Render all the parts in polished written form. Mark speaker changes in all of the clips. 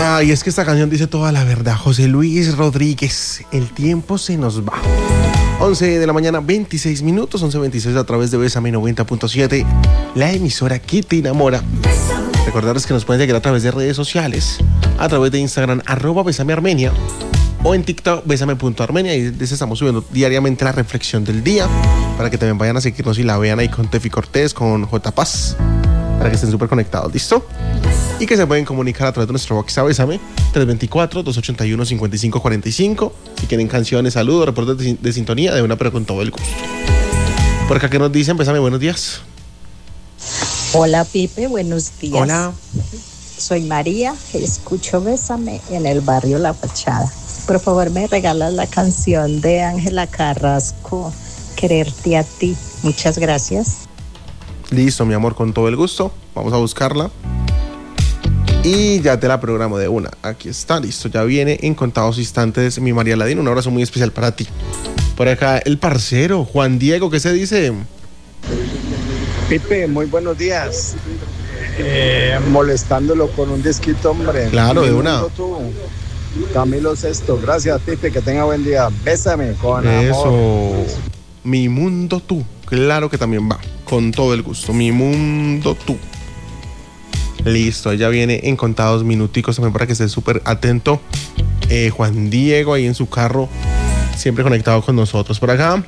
Speaker 1: Ay, es que esta canción dice toda la verdad. José Luis Rodríguez, el tiempo se nos va. 11 de la mañana, 26 minutos, 11:26 a través de Bésame 90.7, la emisora que te enamora. Recordarles que nos pueden seguir a través de redes sociales, a través de Instagram, @besamearmenia, o en TikTok, besame.armenia, y desde estamos subiendo diariamente la reflexión del día, para que también vayan a seguirnos y la vean ahí con Tefi Cortés, con J Paz, para que estén súper conectados, ¿listo? Y que se pueden comunicar a través de nuestro WhatsApp, Bésame, 324-281-5545. Si quieren canciones, saludos, reportes de sintonía, de una, pero con todo el gusto. Por acá, ¿qué nos dicen? Bésame, buenos días.
Speaker 2: Hola, Pipe, buenos días.
Speaker 1: Hola.
Speaker 2: Soy María, escucho Bésame en el barrio La Fachada. Por favor, me regalas la canción de Ángela Carrasco, Quererte a ti. Muchas gracias.
Speaker 1: Listo, mi amor, con todo el gusto. Vamos a buscarla. Y ya te la programo de una. Aquí está, listo. Ya viene en contados instantes mi María Ladino. Un abrazo muy especial para ti. Por acá, el parcero, Juan Diego, ¿qué se dice?
Speaker 3: Pipe, muy buenos días. Molestándolo con un disquito, hombre.
Speaker 1: Claro, de una.
Speaker 3: Tú, Camilo Sesto. Gracias, Pipe, que tenga buen día. Bésame con
Speaker 1: Eso.
Speaker 3: amor.
Speaker 1: Mi mundo tú. Claro que también va. Con todo el gusto. Mi mundo tú. Listo, ya viene en contados minuticos también para que estés súper atento. Juan Diego ahí en su carro, siempre conectado con nosotros. Por acá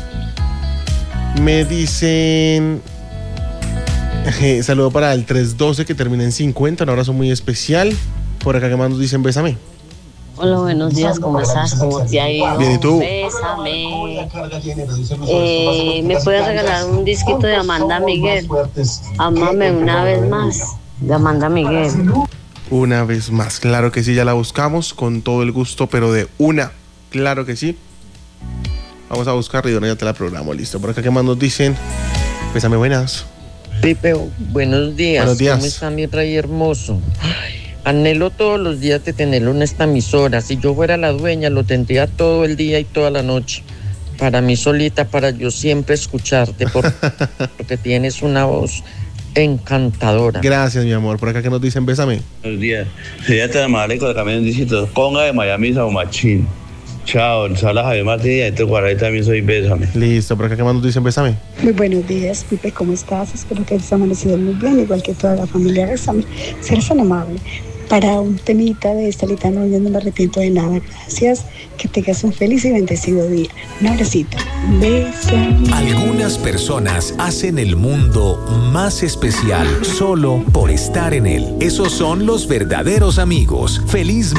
Speaker 1: me dicen saludo para el 312 que termina en 50. Un abrazo muy especial. Por acá, ¿qué más nos dicen? Bésame.
Speaker 4: Hola, buenos días, ¿cómo estás? ¿Cómo te ha ido?
Speaker 1: Bien, ¿y tú?
Speaker 4: Bésame. ¿Me puedes regalar un disquito de Amanda Miguel? Ámame una vez más, de Amanda Miguel.
Speaker 1: Una vez más, claro que sí, ya la buscamos con todo el gusto, pero de una, claro que sí. Vamos a buscarla y de una ya te la programo, listo. Por acá, ¿qué más nos dicen? Bésame, buenas.
Speaker 5: Pipe, buenos días.
Speaker 1: Buenos días.
Speaker 5: ¿Cómo está mi rey hermoso? Ay, anhelo todos los días de tenerlo en esta emisora. Si yo fuera la dueña, lo tendría todo el día y toda la noche. Para mí solita, para yo siempre escucharte, porque tienes una voz encantadora.
Speaker 1: Gracias, mi amor. Por acá, ¿qué nos dicen? Bésame.
Speaker 6: Buenos días. Sería tan amable con la camioneta un disquito. Conga de Miami, Sao Machín. Chao, les habla Javier Martínez y este Guaray también soy Bésame.
Speaker 1: Listo, por acá, ¿qué más nos dicen? Bésame.
Speaker 7: Muy buenos días, Pipe, ¿cómo estás? Espero que hayas amanecido muy bien, igual que toda la familia Bésame. Serás tan amable. Para un temita de Estelita Núñez, no me arrepiento de nada. Gracias, que tengas un feliz y bendecido día. Un abracito. Bésame.
Speaker 8: Algunas personas hacen el mundo más especial solo por estar en él. Esos son los verdaderos amigos. Feliz